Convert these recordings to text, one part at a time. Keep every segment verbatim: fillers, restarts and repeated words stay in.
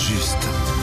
juste.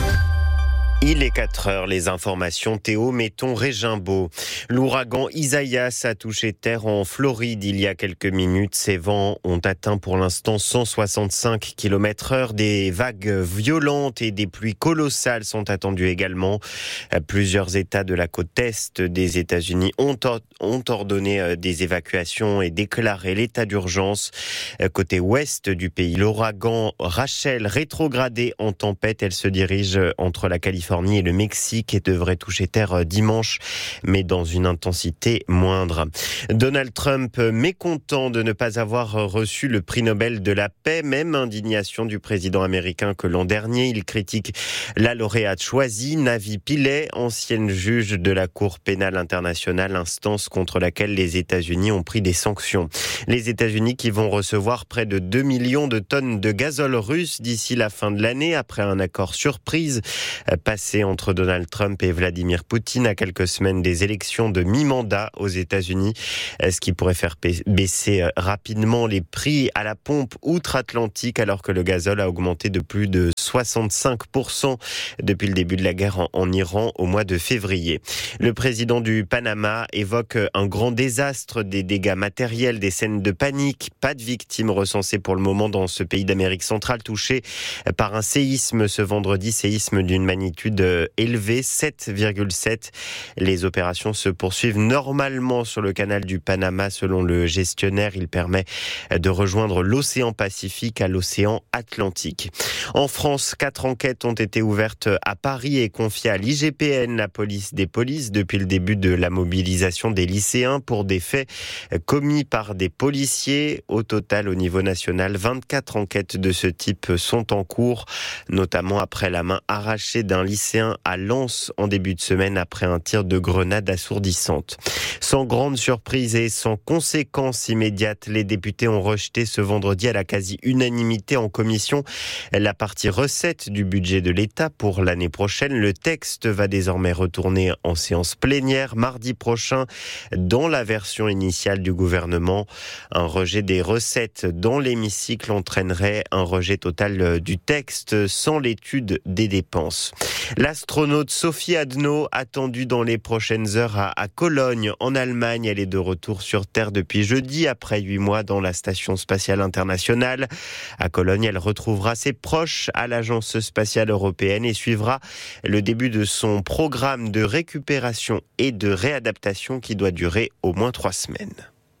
Il est quatre heures, les informations Théo Metton Régimbaud. L'ouragan Isaias a touché terre en Floride il y a quelques minutes. Ses vents ont atteint pour l'instant cent soixante-cinq kilomètres heure. Des vagues violentes et des pluies colossales sont attendues également. Plusieurs États de la côte est des États-Unis ont, or- ont ordonné des évacuations et déclaré l'état d'urgence. Côté ouest du pays, l'ouragan Rachel, rétrogradée en tempête, elle se dirige entre la Californie et le Mexique et devrait toucher terre dimanche, mais dans une intensité moindre. Donald Trump, mécontent de ne pas avoir reçu le prix Nobel de la paix, même indignation du président américain que l'an dernier. Il critique la lauréate choisie, Navi Pillay, ancienne juge de la Cour pénale internationale, instance contre laquelle les États-Unis ont pris des sanctions. Les États-Unis qui vont recevoir près de deux millions de tonnes de gazole russe d'ici la fin de l'année, après un accord surprise passé entre Donald Trump et Vladimir Poutine à quelques semaines des élections de mi-mandat aux États-Unis, ce qui pourrait faire baisser rapidement les prix à la pompe outre-Atlantique, alors que le gazole a augmenté de plus de soixante-cinq pour cent depuis le début de la guerre en, en Iran au mois de février. Le président du Panama évoque un grand désastre, des dégâts matériels, des scènes de panique, pas de victimes recensées pour le moment dans ce pays d'Amérique centrale touché par un séisme ce vendredi, séisme d'une magnitude élevée, sept virgule sept. Les opérations se poursuivent normalement sur le canal du Panama. Selon le gestionnaire, il permet de rejoindre l'océan Pacifique à l'océan Atlantique. En France, quatre enquêtes ont été ouvertes à Paris et confiées à l'I G P N, la police des polices, depuis le début de la mobilisation des lycéens pour des faits commis par des policiers. Au total, au niveau national, vingt-quatre enquêtes de ce type sont en cours, notamment après la main arrachée d'un lycéen à Lens en début de semaine après un tir de grenade assourdissante. Sans grande surprise et sans conséquence immédiate, les députés ont rejeté ce vendredi à la quasi-unanimité en commission la partie recette du budget de l'État pour l'année prochaine. Le texte va désormais retourner en séance plénière mardi prochain dans la version initiale du gouvernement. Un rejet des recettes dans l'hémicycle entraînerait un rejet total du texte sans l'étude des dépenses. L'astronaute Sophie Adno, attendue dans les prochaines heures à, à Cologne, en Allemagne. Elle est de retour sur Terre depuis jeudi, après huit mois dans la Station spatiale internationale. À Cologne, elle retrouvera ses proches à l'Agence spatiale européenne et suivra le début de son programme de récupération et de réadaptation qui doit durer au moins trois semaines.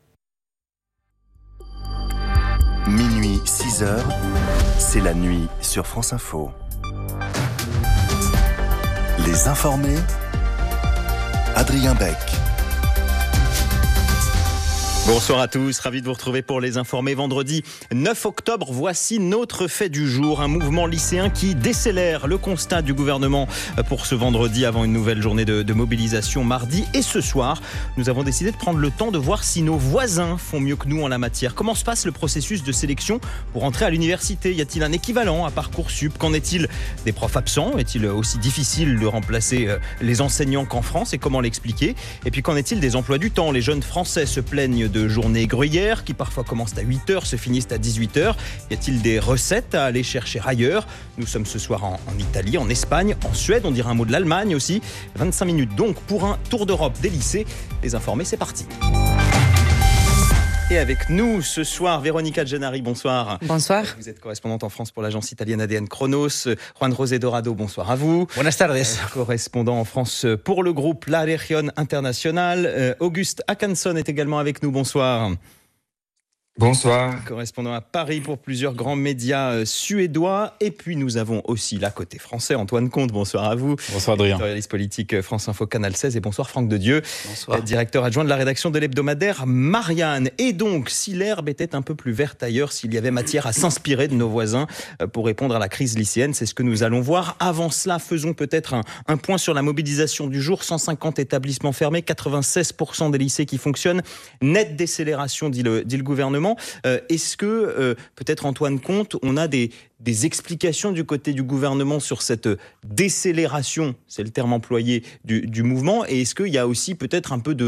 Minuit, six heures, c'est la nuit sur France Info. Les informés, Adrien Beck. Bonsoir à tous, ravi de vous retrouver pour les informés. Vendredi neuf octobre, voici notre fait du jour. Un mouvement lycéen qui décélère, le constat du gouvernement pour ce vendredi avant une nouvelle journée de, de mobilisation mardi. Et ce soir, nous avons décidé de prendre le temps de voir si nos voisins font mieux que nous en la matière. Comment se passe le processus de sélection pour entrer à l'université ? Y a-t-il un équivalent à Parcoursup ? Qu'en est-il des profs absents ? Est-il aussi difficile de remplacer les enseignants qu'en France ? Et comment l'expliquer ? Et puis qu'en est-il des emplois du temps ? Les jeunes Français se plaignent de journées gruyères qui parfois commencent à huit heures, se finissent à dix-huit heures. Y a-t-il des recettes à aller chercher ailleurs ? Nous sommes ce soir en, en Italie, en Espagne, en Suède, on dirait un mot de l'Allemagne aussi. vingt-cinq minutes donc pour un tour d'Europe des lycées. Les informés, c'est parti. Et avec nous ce soir, Véronica Gennari, bonsoir. Bonsoir. Vous êtes correspondante en France pour l'agence italienne A D N Chronos. Juan José Dorado, bonsoir à vous. Buenas tardes. Correspondant en France pour le groupe La Región Internacional. Auguste Akanson est également avec nous, bonsoir. Bonsoir. Correspondant à Paris pour plusieurs grands médias suédois. Et puis nous avons aussi là côté français, Antoine Comte, bonsoir à vous. Bonsoir Adrien. Éditorialiste politique France Info Canal seize. Et bonsoir Franck Dedieu. Bonsoir. Directeur adjoint de la rédaction de l'hebdomadaire Marianne. Et donc, si l'herbe était un peu plus verte ailleurs, s'il y avait matière à s'inspirer de nos voisins pour répondre à la crise lycéenne, c'est ce que nous allons voir. Avant cela, faisons peut-être un, un point sur la mobilisation du jour. cent cinquante établissements fermés, quatre-vingt-seize pour cent des lycées qui fonctionnent. Nette décélération, dit le, dit le gouvernement. Euh, est-ce que, euh, peut-être Antoine Comte, on a des, des explications du côté du gouvernement sur cette décélération, c'est le terme employé, du, du mouvement, et est-ce qu'il y a aussi peut-être un peu de,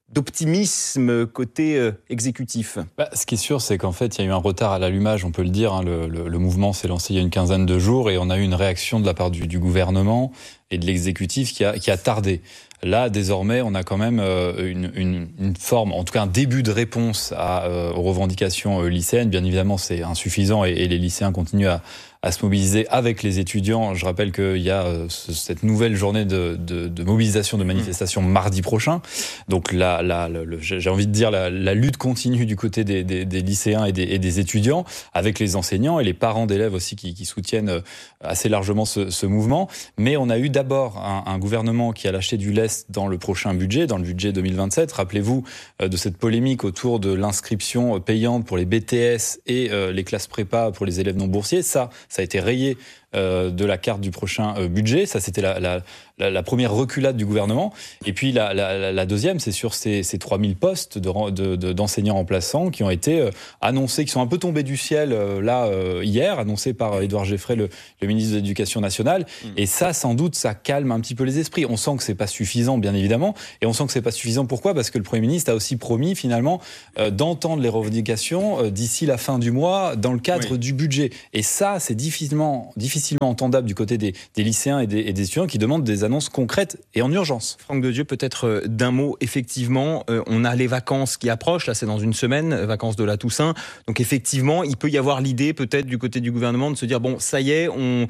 d'optimisme côté euh, exécutif. Bah, ce qui est sûr, c'est qu'en fait, il y a eu un retard à l'allumage, on peut le dire. Hein. Le, le, le mouvement s'est lancé il y a une quinzaine de jours et on a eu une réaction de la part du, du gouvernement et de l'exécutif qui a, qui a tardé. Là, désormais, on a quand même euh, une, une, une forme, en tout cas un début de réponse à, euh, aux revendications euh, lycéennes. Bien évidemment, c'est insuffisant et, et les lycéens continuent à, à se mobiliser avec les étudiants. Je rappelle qu'il y a euh, ce, cette nouvelle journée de, de, de mobilisation, de manifestation mmh. mardi prochain. Donc, la, la, la, le, j'ai envie de dire, la, la lutte continue du côté des, des, des lycéens et des, et des étudiants, avec les enseignants et les parents d'élèves aussi qui, qui soutiennent assez largement ce, ce mouvement. Mais on a eu d'abord un, un gouvernement qui a lâché du lest dans le prochain budget, dans le budget deux mille vingt-sept. Rappelez-vous euh, de cette polémique autour de l'inscription payante pour les B T S et euh, les classes prépa pour les élèves non boursiers. Ça, ça a été rayé euh, de la carte du prochain euh, budget. Ça, c'était la, la, la, la première reculade du gouvernement. Et puis la, la, la deuxième, c'est sur ces, ces trois mille postes de, de, de, d'enseignants remplaçants qui ont été euh, annoncés, qui sont un peu tombés du ciel euh, là euh, hier, annoncés par Édouard Geffray, le, le ministre de l'Éducation nationale. Mmh. Et ça, sans doute, ça calme un petit peu les esprits. On sent que c'est pas suffisant, bien évidemment, et on sent que c'est pas suffisant. Pourquoi ? Parce que le Premier ministre a aussi promis finalement euh, d'entendre les revendications euh, d'ici la fin du mois dans le cadre oui. du budget. Et ça, c'est difficilement, difficilement entendable du côté des, des lycéens et des, et des étudiants qui demandent des annonces concrètes et en urgence. Franck Dedieu, peut-être euh, d'un mot, effectivement, euh, on a les vacances qui approchent, là c'est dans une semaine, euh, vacances de la Toussaint, donc effectivement, il peut y avoir l'idée peut-être du côté du gouvernement de se dire, bon, ça y est, on...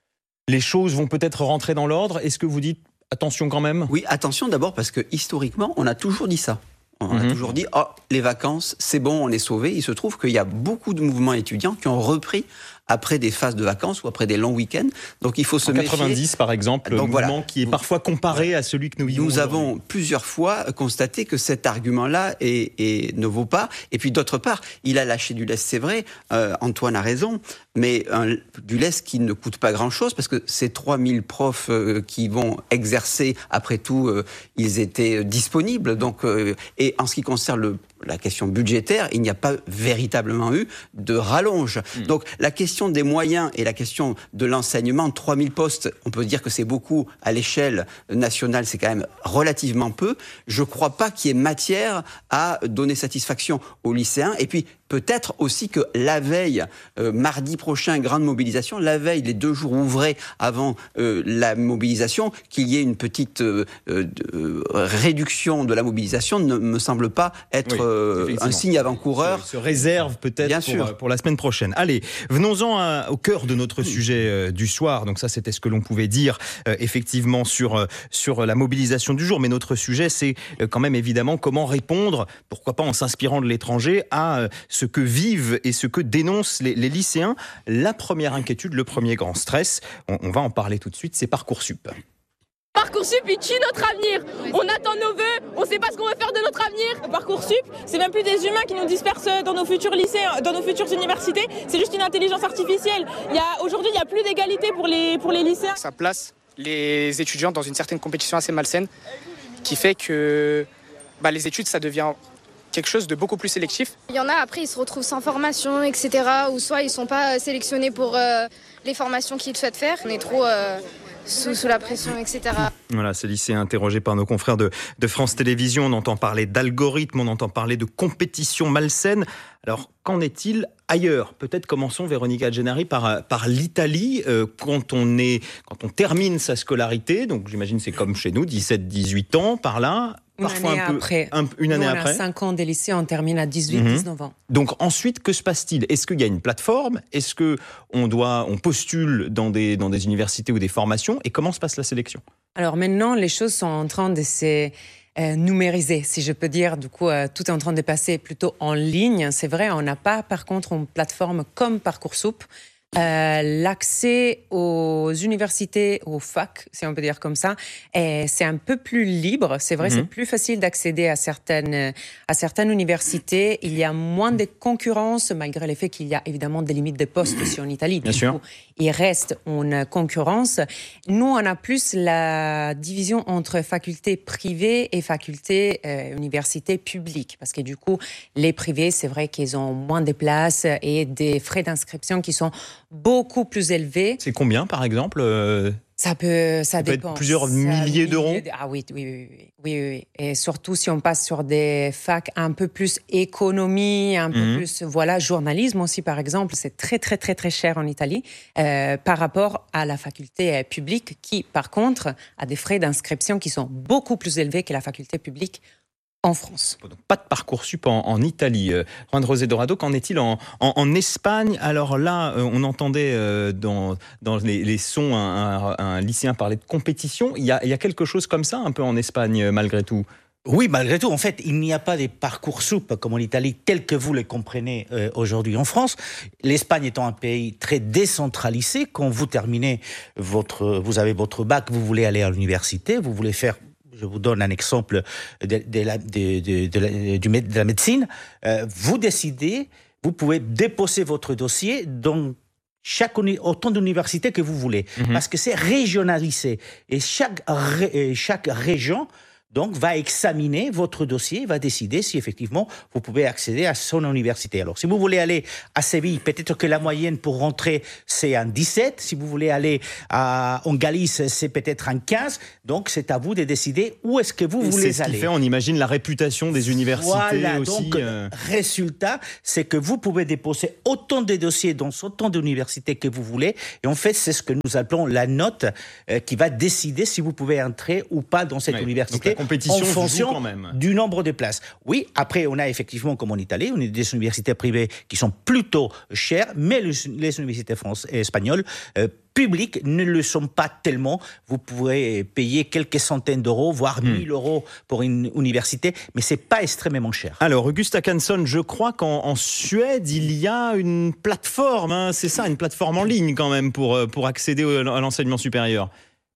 les choses vont peut-être rentrer dans l'ordre. Est-ce que vous dites attention quand même ? Oui, attention d'abord parce que historiquement, on a toujours dit ça. On mmh. a toujours dit, oh, les vacances, c'est bon, on est sauvés. Il se trouve qu'il y a beaucoup de mouvements étudiants qui ont repris après des phases de vacances ou après des longs week-ends. Donc il faut se en méfier. quatre-vingt-dix, par exemple, donc, le voilà. mouvement qui est parfois comparé à celui que nous vivons. Nous avons plusieurs fois constaté que cet argument-là est, est, ne vaut pas. Et puis d'autre part, il a lâché du lest, c'est vrai. Euh, Antoine a raison. Mais un, du lest qui ne coûte pas grand-chose, parce que ces trois mille profs euh, qui vont exercer, après tout, euh, ils étaient disponibles. Donc, euh, et en ce qui concerne le, la question budgétaire, il n'y a pas véritablement eu de rallonge. Mmh. Donc la question des moyens et la question de l'enseignement, trois mille postes, on peut dire que c'est beaucoup à l'échelle nationale, c'est quand même relativement peu. Je ne crois pas qu'il y ait matière à donner satisfaction aux lycéens. Et puis, peut-être aussi que la veille, euh, mardi prochain, grande mobilisation, la veille, les deux jours ouvrés avant euh, la mobilisation, qu'il y ait une petite euh, euh, réduction de la mobilisation ne me semble pas être oui, euh, un signe avant-coureur. Se, se réserve peut-être Bien pour, sûr. pour la semaine prochaine. Allez, venons-en à, au cœur de notre sujet euh, du soir. Donc ça, c'était ce que l'on pouvait dire euh, effectivement sur, euh, sur la mobilisation du jour. Mais notre sujet, c'est euh, quand même évidemment comment répondre, pourquoi pas en s'inspirant de l'étranger, à euh, ce que vivent et ce que dénoncent les, les lycéens. La première inquiétude, le premier grand stress, on, on va en parler tout de suite, c'est Parcoursup. Parcoursup, il tue notre avenir. On attend nos vœux, on ne sait pas ce qu'on veut faire de notre avenir. Parcoursup, c'est même plus des humains qui nous dispersent dans nos futurs lycées, dans nos futures universités. C'est juste une intelligence artificielle. Il y a, aujourd'hui, il n'y a plus d'égalité pour les, pour les lycéens. Ça place les étudiants dans une certaine compétition assez malsaine qui fait que bah, les études, ça devient quelque chose de beaucoup plus sélectif. Il y en a, après, ils se retrouvent sans formation, et cetera. Ou soit ils ne sont pas sélectionnés pour euh, les formations qu'ils souhaitent faire. On est trop euh, sous, sous la pression, et cetera. Voilà, ces lycéens interrogés par nos confrères de, de France Télévisions. On entend parler d'algorithmes, on entend parler de compétition malsaine. Alors, qu'en est-il ailleurs ? Peut-être commençons, Véronica Gennari, par, par l'Italie. Euh, quand, on est, quand on termine sa scolarité, donc j'imagine c'est comme chez nous, dix-sept dix-huit ans, par là... Une Parfois année un peu, après. Un, une année Nous, on après. a cinq ans de lycée, on termine à dix-huit dix-neuf ans. Donc ensuite, que se passe-t-il ? Est-ce qu'il y a une plateforme ? Est-ce qu'on doit, on postule dans des, dans des universités ou des formations ? Et comment se passe la sélection ? Alors maintenant, les choses sont en train de se euh, numériser, si je peux dire. Du coup, euh, tout est en train de passer plutôt en ligne. C'est vrai, on n'a pas par contre une plateforme comme Parcoursup. Euh, l'accès aux universités, aux facs, si on peut dire comme ça, et c'est un peu plus libre. C'est vrai, mmh. c'est plus facile d'accéder à certaines, à certaines universités. Il y a moins de concurrence, malgré le fait qu'il y a évidemment des limites de postes aussi en Italie. Bien du sûr. coup, il reste une concurrence. Nous, on a plus la division entre facultés privées et facultés euh, universités publiques. Parce que du coup, les privés, c'est vrai qu'ils ont moins de places et des frais d'inscription qui sont beaucoup plus élevés. C'est combien, par exemple euh, Ça peut, ça, ça peut dépend. être plusieurs ça, milliers d'euros. De... Ah oui, oui, oui, oui, oui, oui. Et surtout si on passe sur des facs un peu plus économie, un peu Mhm. plus, voilà, journalisme aussi par exemple, c'est très très très très cher en Italie euh, par rapport à la faculté euh, publique qui, par contre, a des frais d'inscription qui sont beaucoup plus élevés que la faculté publique en France. Donc, pas de Parcoursup en, en Italie. Euh, Juan José Dorado, qu'en est-il en, en, en Espagne? Alors là, euh, on entendait euh, dans, dans les, les sons un, un, un lycéen parler de compétition. Il y, a, il y a quelque chose comme ça un peu en Espagne, euh, malgré tout? Oui, malgré tout, en fait, il n'y a pas des Parcoursup comme en Italie, tels que vous les comprenez euh, aujourd'hui en France. L'Espagne étant un pays très décentralisé, quand vous terminez votre, vous avez votre bac, vous voulez aller à l'université, vous voulez faire, je vous donne un exemple de, de, la, de, de, de, la, du, de la médecine, euh, vous décidez, vous pouvez déposer votre dossier dans chaque uni- autant d'universités que vous voulez, Mhm. parce que c'est régionalisé et chaque, ré- chaque région donc va examiner votre dossier, va décider si effectivement vous pouvez accéder à son université. Alors si vous voulez aller à Séville, peut-être que la moyenne pour rentrer c'est un dix-sept, si vous voulez aller à, en Galice c'est peut-être un quinze, donc c'est à vous de décider où est-ce que vous Et voulez c'est ce aller. qui fait, on imagine, la réputation des universités Voilà, aussi. donc, euh. résultat, c'est que vous pouvez déposer autant de dossiers dans autant d'universités que vous voulez. Et en fait, c'est ce que nous appelons la note euh, qui va décider si vous pouvez entrer ou pas dans cette Ouais, université donc la compétition en se joue fonction quand même. du nombre de places. Oui, après, on a effectivement, comme en Italie, on a des universités privées qui sont plutôt chères, mais les, les universités françaises et espagnoles euh, publiques ne le sont pas tellement. Vous pourrez payer quelques centaines d'euros, voire Hmm. mille euros pour une université, mais c'est pas extrêmement cher. Alors, Augusta Canson, je crois qu'en en Suède, il y a une plateforme, hein, c'est ça, une plateforme en ligne quand même pour, pour accéder au- à l'enseignement supérieur.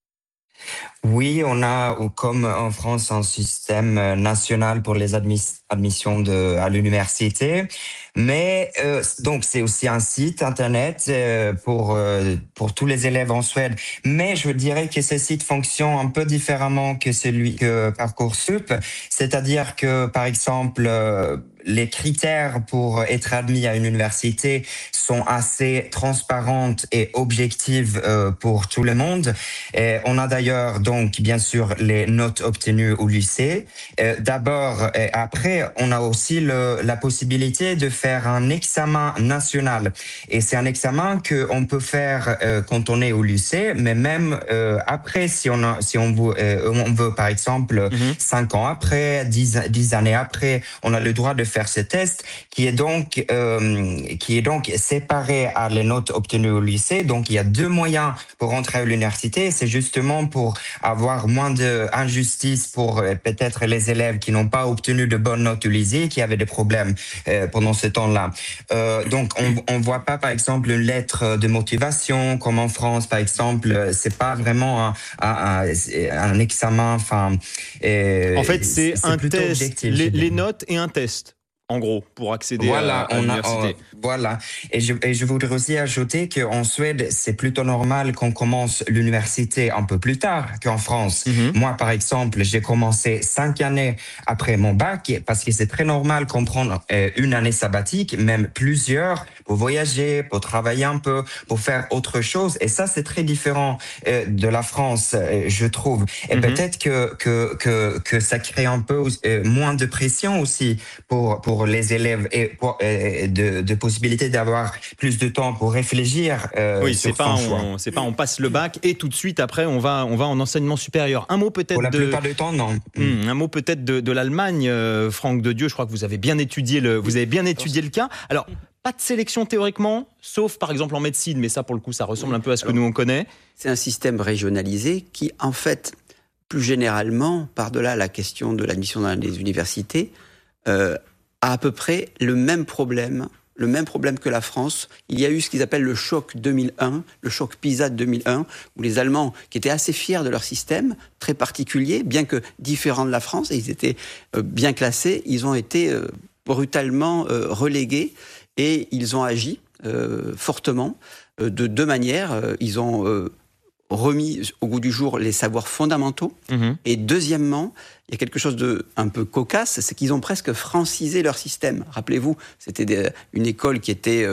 Oui, on a, ou comme en France, un système euh, national pour les admis- admissions de, à l'université. Mais euh, donc, c'est aussi un site Internet euh, pour, euh, pour tous les élèves en Suède. Mais je dirais que ce site fonctionne un peu différemment que celui que Parcoursup. C'est-à-dire que, par exemple, euh, les critères pour être admis à une université sont assez transparentes et objectives euh, pour tout le monde. Et on a d'ailleurs donc bien sûr les notes obtenues au lycée. Euh, D'abord, et après, on a aussi le, la possibilité de faire un examen national. Et c'est un examen que on peut faire euh, quand on est au lycée, mais même euh, après, si on a, si on veut, euh, on veut par exemple Mhm. cinq ans après, dix, dix années après, on a le droit de faire ce test qui est donc euh, qui est donc séparé à les notes obtenues au lycée. Donc il y a deux moyens pour rentrer à l'université. C'est justement pour avoir moins d'injustice pour euh, peut-être les élèves qui n'ont pas obtenu de bonnes notes au lycée, qui avaient des problèmes euh, pendant ce temps-là. Euh, donc on on voit pas par exemple une lettre de motivation comme en France par exemple. C'est pas vraiment un, un, un, un examen. Enfin, euh, En fait, c'est un plutôt test, objectif, les, je dirais. les notes et un test, en gros, pour accéder Voilà, à, à on a, l'université. on- voilà. Et je, et je voudrais aussi ajouter qu'en Suède, c'est plutôt normal qu'on commence l'université un peu plus tard qu'en France. Mhm. Moi, par exemple, j'ai commencé cinq années après mon bac parce que c'est très normal qu'on prenne euh, une année sabbatique, même plusieurs, pour voyager, pour travailler un peu, pour faire autre chose. Et ça, c'est très différent euh, de la France, euh, je trouve. Et Mhm. peut-être que, que, que, que ça crée un peu euh, moins de pression aussi pour, pour les élèves et pour, euh, de, de possibilité d'avoir plus de temps pour réfléchir euh, Oui, sur c'est pas, son choix. on, c'est pas on passe le bac et tout de suite après on va, on va en enseignement supérieur. Un mot peut-être Pour la de, plupart du temps, non. Hum, un mot peut-être de, de l'Allemagne, euh, Franck de Dieu. Je crois que vous avez bien étudié le, vous avez bien étudié le cas. Alors, pas de sélection théoriquement, sauf par exemple en médecine, mais ça pour le coup, ça ressemble un peu à ce que Alors, nous on connaît. C'est un système régionalisé qui, en fait, plus généralement, par-delà la question de l'admission dans les universités, euh, a à peu près le même problème, le même problème que la France. Il y a eu ce qu'ils appellent le choc deux mille un, le choc PISA de deux mille un, où les Allemands, qui étaient assez fiers de leur système, très particulier, bien que différent de la France, et ils étaient euh, bien classés, ils ont été euh, brutalement euh, relégués et ils ont agi euh, fortement euh, de deux manières. Euh, ils ont euh, remis au goût du jour les savoirs fondamentaux. Mhm. Et deuxièmement, il y a quelque chose de un peu cocasse, c'est qu'ils ont presque francisé leur système. Rappelez-vous, c'était des, une école qui était euh,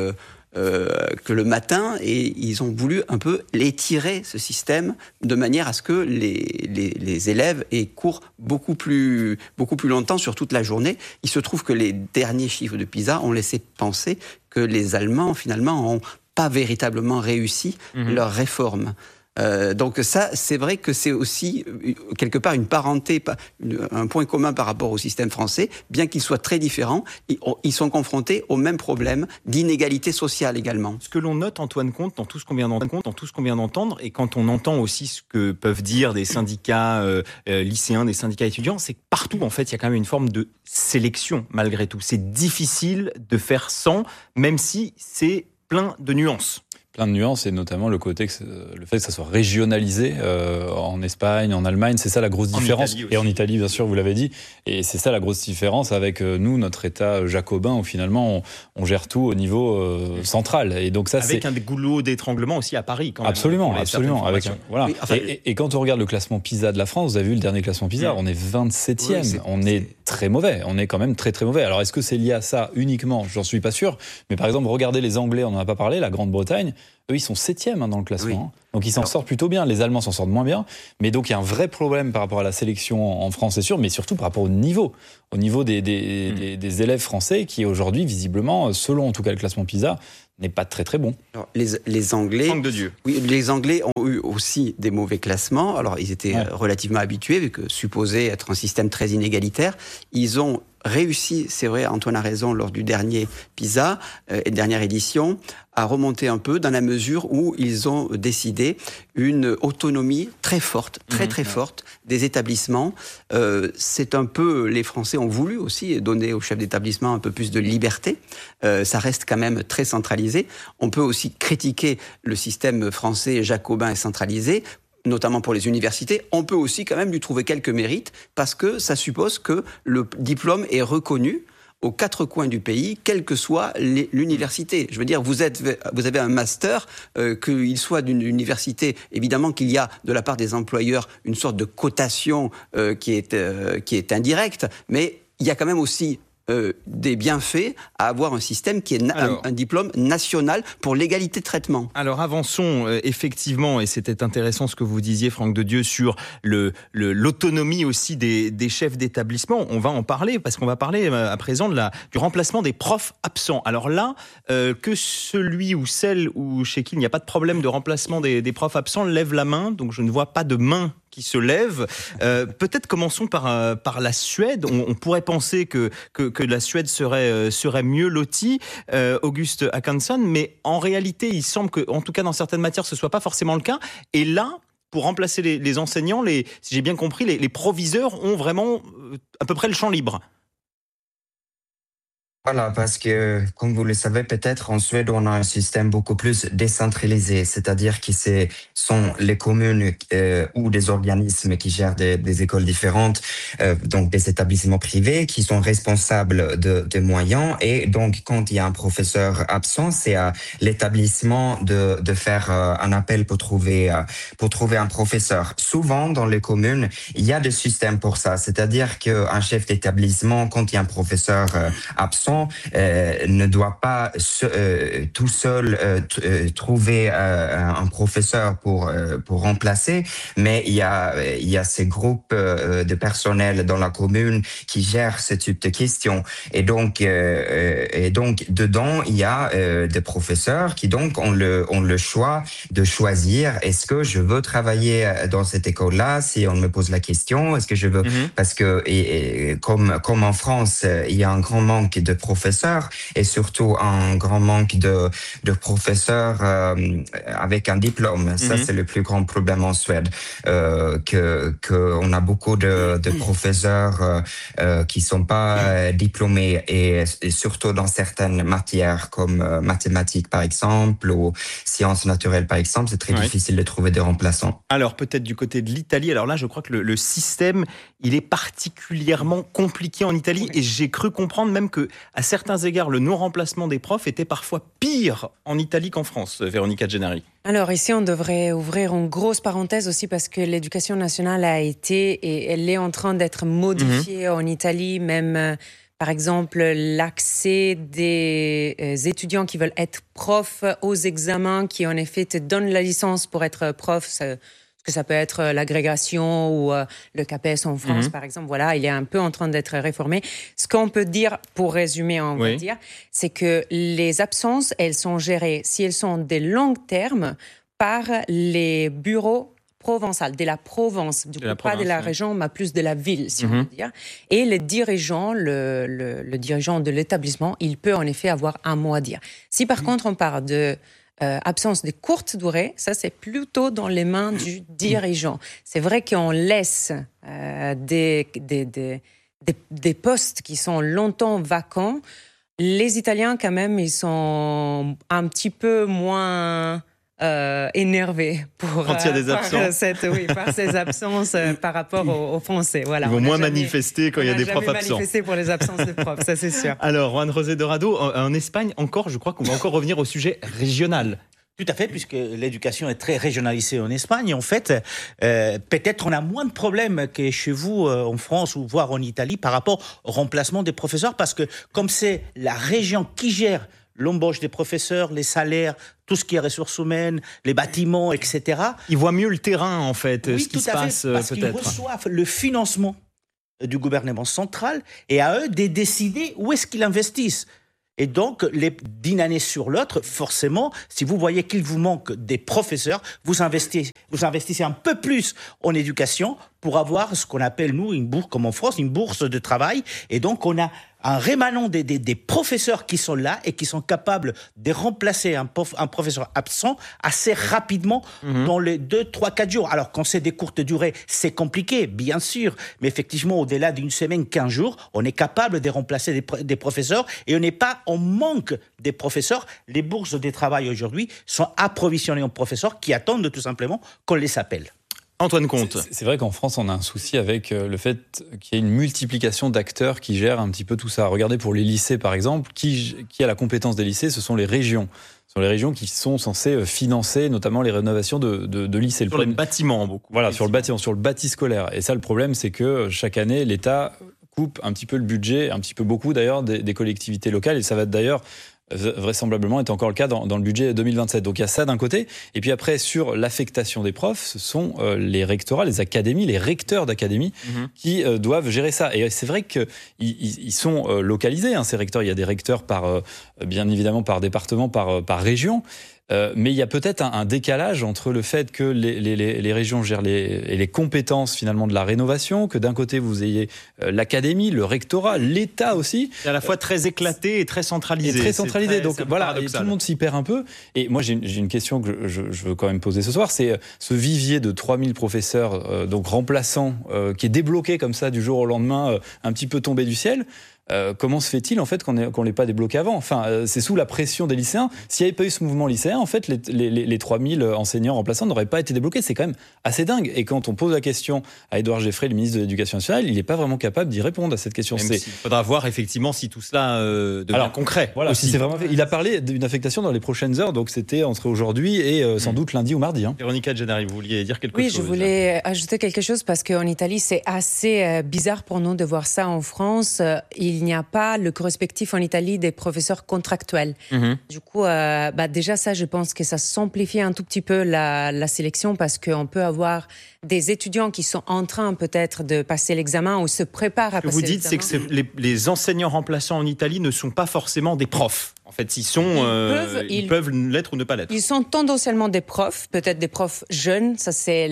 euh, que le matin, et ils ont voulu un peu l'étirer, ce système, de manière à ce que les, les, les élèves aient cours beaucoup plus, beaucoup plus longtemps sur toute la journée. Il se trouve que les derniers chiffres de PISA ont laissé penser que les Allemands, finalement, n'ont pas véritablement réussi mmh. leur réforme. Euh, donc ça, c'est vrai que c'est aussi quelque part une parenté, un point commun par rapport au système français, bien qu'ils soient très différents, ils sont confrontés au même problème d'inégalité sociale également. Ce que l'on note, Antoine Comte, dans tout ce qu'on vient d'entendre, dans tout ce qu'on vient d'entendre, et quand on entend aussi ce que peuvent dire des syndicats euh, lycéens, des syndicats étudiants, c'est que partout, en fait, il y a quand même une forme de sélection, malgré tout. C'est difficile de faire sans, même si c'est plein de nuances. Plein de nuances, et notamment le côté que le fait que ça soit régionalisé euh, en Espagne, en Allemagne, c'est ça la grosse différence. Et en Italie, bien sûr, vous l'avez dit. Et c'est ça la grosse différence avec euh, nous, notre État jacobin, où finalement on, on gère tout au niveau euh, central. Et donc ça, avec c'est... un goulot d'étranglement aussi à Paris, quand même. Absolument, absolument. Avec un... voilà. Oui, enfin, et, et, et quand on regarde le classement PISA de la France, vous avez vu le dernier classement PISA, oui. on est vingt-septième. Oui, c'est... On est très mauvais. On est quand même très très mauvais. Alors est-ce que c'est lié à ça uniquement ? J'en suis pas sûr. Mais par exemple, regardez les Anglais, on n'en a pas parlé, la Grande-Bretagne. Eux, ils sont septième hein, dans le classement. Oui. Donc, ils s'en Alors... sortent plutôt bien. Les Allemands s'en sortent moins bien. Mais donc, il y a un vrai problème par rapport à la sélection en France, c'est sûr, mais surtout par rapport au niveau. Au niveau des, des, mmh. des, des élèves français qui, aujourd'hui, visiblement, selon en tout cas le classement PISA, n'est pas très très bon. Alors, les, les Anglais... Manque de Dieu. Oui, les Anglais ont eu aussi des mauvais classements. Alors, ils étaient ouais. relativement habitués, vu que supposé être un système très inégalitaire. Ils ont réussi, c'est vrai, Antoine a raison, lors du dernier PISA euh, et dernière édition, à remonter un peu dans la mesure où ils ont décidé une autonomie très forte, très mmh, très ouais. forte des établissements. Euh, c'est un peu, les Français ont voulu aussi donner aux chefs d'établissement un peu plus de liberté. Euh, ça reste quand même très centralisé. On peut aussi critiquer le système français jacobin et centralisé, notamment pour les universités. On peut aussi quand même lui trouver quelques mérites parce que ça suppose que le diplôme est reconnu aux quatre coins du pays, quelle que soit les, l'université. Je veux dire, vous, êtes, vous avez un master, euh, qu'il soit d'une université, évidemment qu'il y a de la part des employeurs une sorte de cotation euh, qui est, euh, qui est indirecte, mais il y a quand même aussi Euh, des bienfaits à avoir un système qui est na- Alors, un, un diplôme national pour l'égalité de traitement. Alors avançons euh, effectivement, et c'était intéressant ce que vous disiez, Franck de Dieu, sur le, le, l'autonomie aussi des, des chefs d'établissement. On va en parler parce qu'on va parler euh, à présent de la, du remplacement des profs absents. Alors là, euh, que celui ou celle ou chez qui il n'y a pas de problème de remplacement des, des profs absents lève la main, donc je ne vois pas de main qui se lève. Euh, peut-être commençons par, euh, par la Suède. On, on pourrait penser que, que, que la Suède serait, euh, serait mieux lotie, euh, Auguste Håkansson, mais en réalité, il semble que, en tout cas dans certaines matières, ce ne soit pas forcément le cas. Et là, pour remplacer les, les enseignants, les, si j'ai bien compris, les, les proviseurs ont vraiment euh, à peu près le champ libre. Voilà, parce que, comme vous le savez peut-être, en Suède, on a un système beaucoup plus décentralisé, c'est-à-dire que ce sont les communes euh, ou des organismes qui gèrent des, des écoles différentes, euh, donc des établissements privés, qui sont responsables de, de moyens. Et donc, quand il y a un professeur absent, c'est à l'établissement de, de faire euh, un appel pour trouver, euh, pour trouver un professeur. Souvent, dans les communes, il y a des systèmes pour ça, c'est-à-dire qu'un chef d'établissement, quand il y a un professeur euh, absent, Euh, ne doit pas se, euh, tout seul euh, t- euh, trouver euh, un professeur pour euh, pour remplacer, mais il y a il y a ces groupes euh, de personnel dans la commune qui gèrent ce type de questions, et donc euh, et donc dedans il y a euh, des professeurs qui donc ont le ont le choix de choisir, est-ce que je veux travailler dans cette école-là, si on me pose la question, est-ce que je veux mm-hmm. parce que et, et, comme comme en France il y a un grand manque de professeurs et surtout un grand manque de, de professeurs euh, avec un diplôme. Ça, mm-hmm. c'est le plus grand problème en Suède. Euh, que, que on a beaucoup de, de professeurs euh, euh, qui sont pas euh, diplômés et, et surtout dans certaines matières comme euh, mathématiques par exemple ou sciences naturelles par exemple, c'est très oui. difficile de trouver des remplaçants. Alors peut-être du côté de l'Italie. Alors là, je crois que le, le système, il est particulièrement compliqué en Italie et j'ai cru comprendre même que à certains égards, le non-remplacement des profs était parfois pire en Italie qu'en France, Véronica Gennari. Alors ici, on devrait ouvrir une grosse parenthèse aussi parce que l'éducation nationale a été et elle est en train d'être modifiée mmh. en Italie, même par exemple, l'accès des euh, étudiants qui veulent être profs aux examens, qui en effet te donnent la licence pour être prof. Ça, que ça peut être l'agrégation ou euh, le C A P E S en France, mmh. par exemple. Voilà, il est un peu en train d'être réformé. Ce qu'on peut dire, pour résumer, on oui. va dire, c'est que les absences, elles sont gérées, si elles sont des longs termes, par les bureaux provençal, de la Provence, du coup, pas province, de la oui. région, mais plus de la ville, si mm-hmm. on veut dire. Et le dirigeant, le, le, le dirigeant de l'établissement, il peut en effet avoir un mot à dire. Si par mm-hmm. contre on parle de euh, absence de courte durée, ça c'est plutôt dans les mains du dirigeant. C'est vrai qu'on laisse euh, des, des, des, des, des postes qui sont longtemps vacants. Les Italiens, quand même, ils sont un petit peu moins... Euh, énervé pour quand il y a des absences, par, cette, oui, par ces absences euh, par rapport aux, aux Français. Voilà, ils vont moins jamais, manifester quand il y a des profs absents. On n'a jamais manifesté pour les absences de profs, ça c'est sûr. Alors, Juan José Dorado, en, en Espagne, encore, je crois qu'on va encore revenir au sujet régional. Tout à fait, puisque l'éducation est très régionalisée en Espagne. En fait, euh, peut-être on a moins de problèmes que chez vous euh, en France ou voire en Italie par rapport au remplacement des professeurs, parce que comme c'est la région qui gère l'embauche des professeurs, les salaires, tout ce qui est ressources humaines, les bâtiments, et cetera. Ils voient mieux le terrain, en fait, oui, ce qui se fait, passe, parce peut-être. Ils reçoivent le financement du gouvernement central et à eux de décider où est-ce qu'ils investissent. Et donc, les, d'une année sur l'autre, forcément, si vous voyez qu'il vous manque des professeurs, vous investissez, vous investissez un peu plus en éducation pour avoir ce qu'on appelle, nous, une bourse, comme en France, une bourse de travail. Et donc, on a un rémanent des, des, des professeurs qui sont là et qui sont capables de remplacer un, prof, un professeur absent assez rapidement mmh. dans les deux, trois, quatre jours. Alors, quand c'est des courtes durées, c'est compliqué, bien sûr. Mais effectivement, au-delà d'une semaine, quinze jours, on est capable de remplacer des, des professeurs et on n'est pas en manque des professeurs. Les bourses de travail aujourd'hui sont approvisionnées en professeurs qui attendent tout simplement qu'on les appelle. Antoine Comte. C'est, c'est vrai qu'en France, on a un souci avec le fait qu'il y ait une multiplication d'acteurs qui gèrent un petit peu tout ça. Regardez pour les lycées, par exemple, qui, qui a la compétence des lycées, ce sont les régions. Ce sont les régions qui sont censées financer notamment les rénovations de, de, de lycées. Sur le problème, les bâtiments, beaucoup. Voilà, sur le bâtiment, sur le bâti scolaire. Et ça, le problème, c'est que chaque année, l'État coupe un petit peu le budget, un petit peu beaucoup d'ailleurs, des, des collectivités locales. Et ça va d'ailleurs vraisemblablement est encore le cas dans, dans le budget deux mille vingt-sept. Donc il y a ça d'un côté. Et puis après, sur l'affectation des profs, ce sont euh, les rectorats, les académies, les recteurs d'académies mmh. qui euh, doivent gérer ça. Et c'est vrai qu'ils ils sont euh, localisés, hein, ces recteurs. Il y a des recteurs par, euh, bien évidemment par département, par, par région. Euh, mais il y a peut-être un, un décalage entre le fait que les, les, les régions gèrent les, les compétences finalement de la rénovation, que d'un côté vous ayez euh, l'académie, le rectorat, l'État aussi. C'est à la fois très éclaté et très centralisé. Et très centralisé. Très, donc voilà, et tout le monde s'y perd un peu. Et moi j'ai une, j'ai une question que je, je veux quand même poser ce soir, c'est ce vivier de trois mille professeurs euh, donc remplaçants euh, qui est débloqué comme ça du jour au lendemain, euh, un petit peu tombé du ciel. Euh, comment se fait-il en fait qu'on ne l'ait pas débloqué avant ? Enfin, euh, c'est sous la pression des lycéens. S'il n'y avait pas eu ce mouvement lycéen, en fait, les, les, les trois mille enseignants remplaçants n'auraient pas été débloqués. C'est quand même assez dingue. Et quand on pose la question à Édouard Geffray, le ministre de l'Éducation nationale, il n'est pas vraiment capable d'y répondre à cette question. Il faudra voir effectivement si tout cela euh, devient Alors, concret. Voilà, si c'est vraiment fait. Il a parlé d'une affectation dans les prochaines heures, donc c'était entre aujourd'hui et euh, sans mmh. doute lundi ou mardi. Hein. Véronica Gennari, vous vouliez dire quelque oui, chose ? Oui, je voulais là. ajouter quelque chose parce qu'en Italie, c'est assez euh, bizarre pour nous de voir ça en France. Euh, il n'y a pas le correspectif en Italie des professeurs contractuels. Mmh. Du coup, euh, bah déjà ça, je pense que ça simplifie un tout petit peu la, la sélection parce qu'on peut avoir des étudiants qui sont en train peut-être de passer l'examen ou se préparent à passer l'examen. Ce que vous dites, c'est que c'est les, les enseignants remplaçants en Italie ne sont pas forcément des profs. En fait, ils sont, ils, euh, peuvent, ils, ils peuvent l'être ou ne pas l'être. Ils sont tendanciellement des profs, peut-être des profs jeunes. Ça, c'est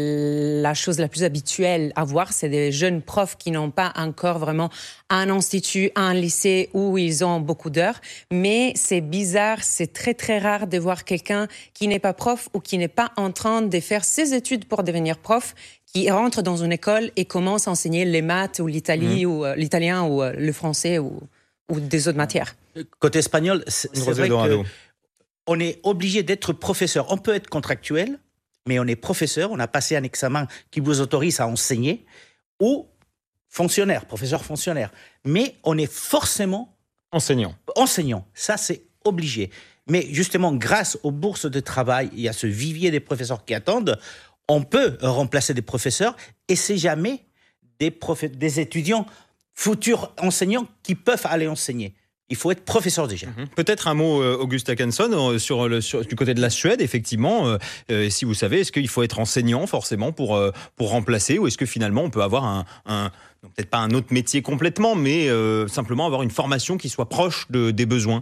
la chose la plus habituelle à voir. C'est des jeunes profs qui n'ont pas encore vraiment un institut, un lycée où ils ont beaucoup d'heures. Mais c'est bizarre, c'est très très rare de voir quelqu'un qui n'est pas prof ou qui n'est pas en train de faire ses études pour devenir prof, qui rentre dans une école et commence à enseigner les maths ou l'Italie mmh. ou euh, l'italien ou euh, le français ou, ou des autres matières. Côté espagnol, c'est, c'est vrai qu'on est obligé d'être professeur. On peut être contractuel, mais on est professeur, on a passé un examen qui vous autorise à enseigner, ou fonctionnaire, professeur fonctionnaire. Mais on est forcément enseignant. Enseignant, ça c'est obligé. Mais justement, grâce aux bourses de travail, il y a ce vivier des professeurs qui attendent, on peut remplacer des professeurs, et c'est jamais des, prof... des étudiants futurs enseignants qui peuvent aller enseigner. Il faut être professeur déjà. Mmh. Peut-être un mot, euh, Auguste Akanson, euh, sur le, sur, du côté de la Suède, effectivement. Euh, euh, si vous savez, est-ce qu'il faut être enseignant forcément pour, euh, pour remplacer, ou est-ce que finalement on peut avoir un, un peut-être pas un autre métier complètement, mais euh, simplement avoir une formation qui soit proche de, des besoins?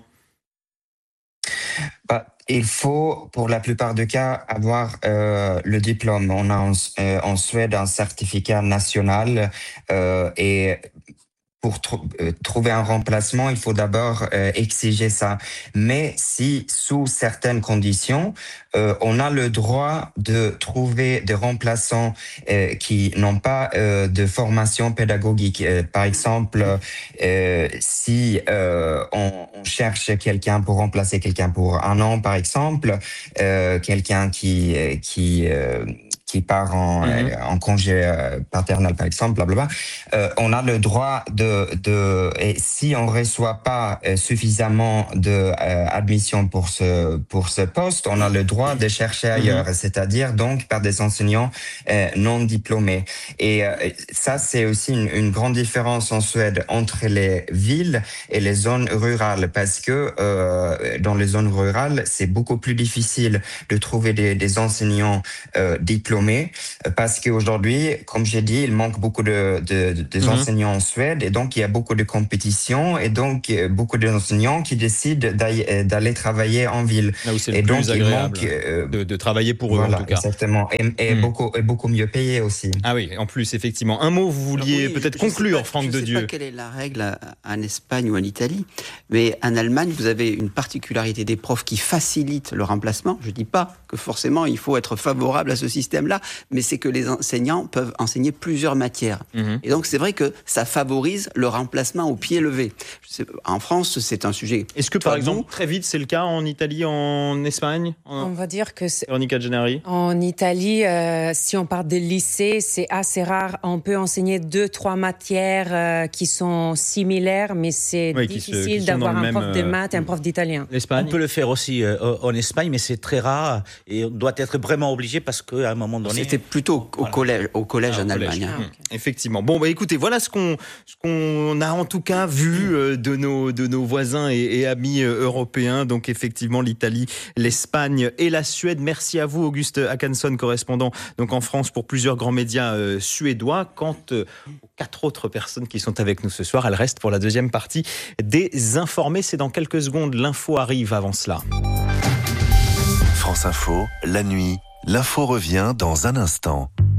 Bah, il faut, pour la plupart des cas, avoir euh, le diplôme. On a en, euh, en Suède un certificat national euh, et pour tr- euh, trouver un remplacement, il faut d'abord euh, exiger ça. Mais si, sous certaines conditions, euh, on a le droit de trouver des remplaçants euh, qui n'ont pas euh, de formation pédagogique. Euh, par exemple, euh, si euh, on, on cherche quelqu'un pour remplacer quelqu'un pour un an, par exemple, euh, quelqu'un qui qui euh, qui part en, mm-hmm. euh, en congé euh, paternel, par exemple, blablabla, euh, on a le droit de, de et si on reçoit pas euh, suffisamment de euh, admission pour ce pour ce poste, on a le droit de chercher ailleurs, mm-hmm. c'est-à-dire donc par des enseignants euh, non diplômés. Et euh, ça, c'est aussi une, une grande différence en Suède entre les villes et les zones rurales, parce que euh, dans les zones rurales, c'est beaucoup plus difficile de trouver des, des enseignants euh, diplômés. Parce qu'aujourd'hui, comme j'ai dit, il manque beaucoup de, de, de, de mmh. enseignants en Suède, et donc il y a beaucoup de compétition, et donc beaucoup d'enseignants qui décident d'aller, d'aller travailler en ville. Là où c'est le et plus donc agréable il manque euh, de, de travailler pour eux, voilà, en tout cas. Exactement, et, et, mmh. beaucoup, et beaucoup mieux payé aussi. Ah oui, en plus, effectivement. Un mot, vous vouliez oui, peut-être je, je conclure, pas, Franck de Dieu. Je ne sais pas quelle est la règle en Espagne ou en Italie, mais en Allemagne, vous avez une particularité des profs qui facilitent le remplacement. Je ne dis pas que forcément il faut être favorable à ce système-là, mais c'est que les enseignants peuvent enseigner plusieurs matières. Mmh. Et donc, c'est vrai que ça favorise le remplacement au pied levé. Je sais, en France, c'est un sujet... Est-ce que, par exemple, très vite, c'est le cas en Italie, en Espagne en... On va dire que... C'est... Véronica Gennari. En Italie, euh, si on parle des lycées, c'est assez rare. On peut enseigner deux, trois matières euh, qui sont similaires, mais c'est oui, difficile qui se, qui d'avoir un même, prof de maths et un prof d'italien. L'Espagne. On peut le faire aussi euh, en Espagne, mais c'est très rare et on doit être vraiment obligé parce qu'à un moment donné... C'était plutôt au voilà. collège, au collège ah, en collège. Allemagne. Ah, okay. Effectivement. Bon, bah écoutez, voilà ce qu'on, ce qu'on a en tout cas vu euh, de nos, de nos voisins et, et amis euh, européens. Donc effectivement, l'Italie, l'Espagne et la Suède. Merci à vous, Auguste Akanson, correspondant donc en France pour plusieurs grands médias euh, suédois. Quant euh, aux quatre autres personnes qui sont avec nous ce soir, elles restent pour la deuxième partie des Informés. C'est dans quelques secondes. L'info arrive avant cela. France Info, la nuit. L'info revient dans un instant.